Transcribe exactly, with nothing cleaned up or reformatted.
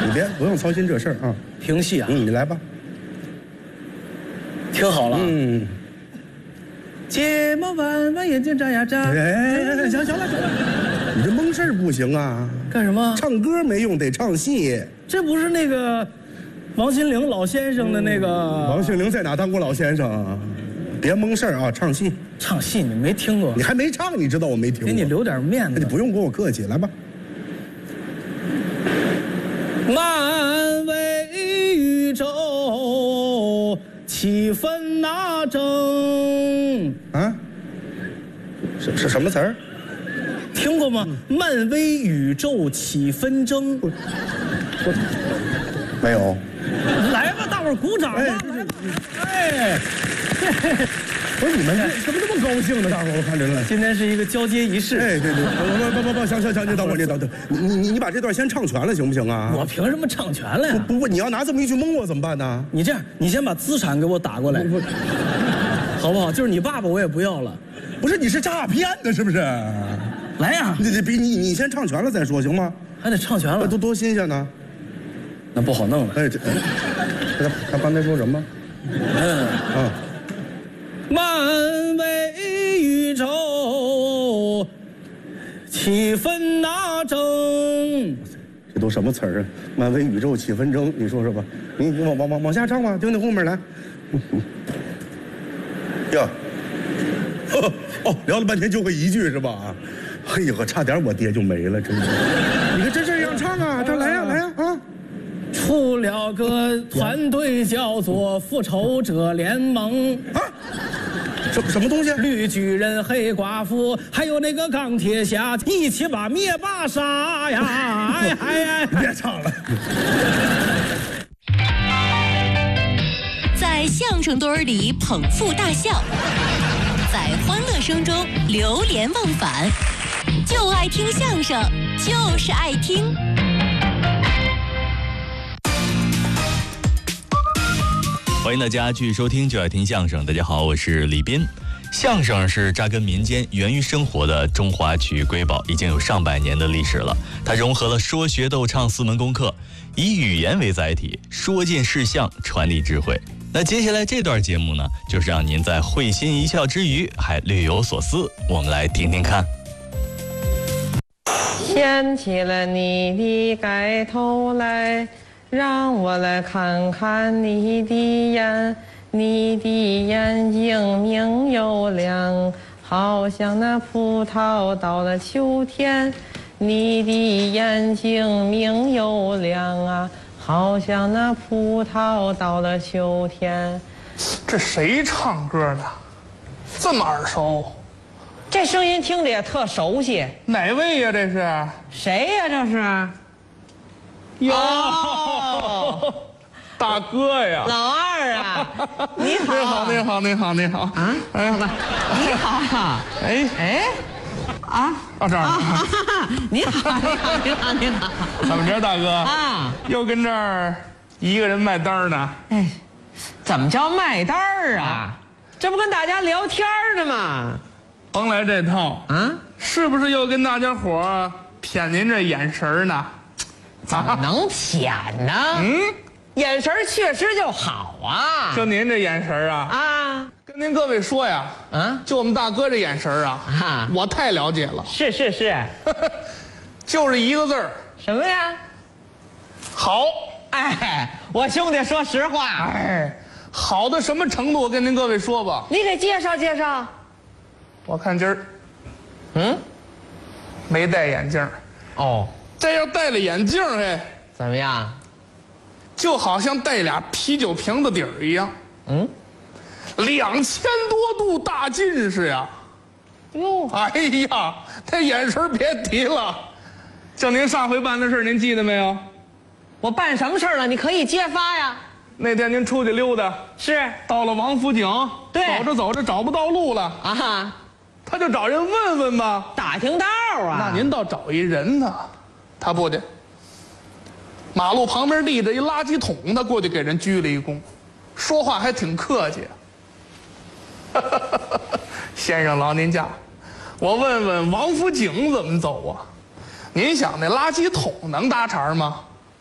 你别不用操心这事儿啊。 评戏啊， 嗯，你来吧。 听好了。 嗯。 睫毛弯弯，眼睛眨呀眨。 哎哎哎，行行了行了，你这蒙事儿不行啊。 干什么？ 唱歌没用，得唱戏。 这不是那个王心凌老先生的那个？ 王心凌在哪当过老先生啊？别蒙事儿啊，唱戏。 唱戏你没听过？ 你还没唱，你知道我没听过。 给你留点面子。 你不用跟我客气，来吧。 漫为宇宙，气氛那正。 啊？是是什么词儿？ 听过吗？嗯、漫威宇宙起纷争。我我没有。 来吧，大伙儿鼓掌吧！ 哎， 来吧！哎， 不是你们怎么这么高兴呢？大伙儿我看着了。 今天是一个交接仪式。 哎，对对，不不不不，行行行，你等会儿，你等等，你你你把这段先唱全了，行不行啊？ 我凭什么唱全了呀？ 不不，你要拿这么一句蒙我怎么办呢？ 你这样，你先把资产给我打过来，好不好？就是你爸爸我也不要了。 不是，你是诈骗的，是不是？ 来呀！ 你你比你你先唱全了再说，行吗？ 还得唱全了， 多多新鲜呢。 那不好弄了。 哎，这他他刚才说什么？ 嗯啊， 漫威宇宙，气氛那正。 这都什么词儿啊？漫威宇宙起纷争，你说说吧。你你往往往往下唱吧，听听后面来。呀，哦，聊了半天就会一句是吧？哎呦，差点我爹就没了，真的。你看这这样唱啊，这来呀来呀啊！ 出了个团队叫做复仇者联盟啊，什什么东西？ 绿巨人、黑寡妇，还有那个钢铁侠，一起把灭霸杀呀！哎哎哎！ 别唱了。 在相声堆儿里捧腹大笑，在欢乐声中流连忘返，就爱听相声，就是爱听。 欢迎大家继续收听就爱听相声。大家好，我是李斌。相声是扎根民间、源于生活的中华曲艺瑰宝，已经有上百年的历史了。它融合了说学逗唱四门功课，以语言为载体，说尽事项，传递智慧。那接下来这段节目呢，就是让您在会心一笑之余还略有所思，我们来听听看。 掀起了你的盖头来，让我来看看你的眼，你的眼睛明又亮，好像那葡萄到了秋天。你的眼睛明又亮啊，好像那葡萄到了秋天。 这谁唱歌的？这么耳熟？ 这声音听着也特熟悉。 哪位呀？这是谁呀？这是？ 哟， 哦， 大哥呀！ 老二啊，你好， 你好，你好，你好，你好啊！哎，你好， 哎哎，啊， 到这儿了。 你好，你好，你好，你好。 怎么着，大哥啊？ 又跟这儿一个人卖单呢？ 哎，怎么叫卖单儿啊？这不跟大家聊天呢吗？ 甭来这套啊！ 是不是又跟大家伙儿谝您这眼神呢？ 怎么能谝呢？ 嗯， 眼神确实就好啊。 就您这眼神啊啊！ 跟您各位说呀， 啊， 就我们大哥这眼神啊， 啊， 我太了解了。 是是是， 就是一个字儿， 什么呀？ 好。 哎，我兄弟说实话， 哎，好到什么程度？我跟您各位说吧， 你给介绍介绍。 我看今儿， 嗯， 没戴眼镜。 哦， 这要戴了眼镜，哎， 怎么样？ 就好像戴俩啤酒瓶子底儿一样。 嗯， 两千多度大近视呀！ 哟， 哎呀，那眼神别提了。就您上回办的事，您记得没有？ 我办什么事儿了？你可以揭发呀。 那天您出去溜达， 是到了王府井， 对， 走着走着找不到路了啊， 他就找人问问吧， 打听道啊。 那您倒找一人呢，他不的。马路旁边立着一垃圾桶，他过去给人鞠了一躬，说话还挺客气。先生劳您驾，我问问王府井怎么走啊？您想那垃圾桶能搭茬吗？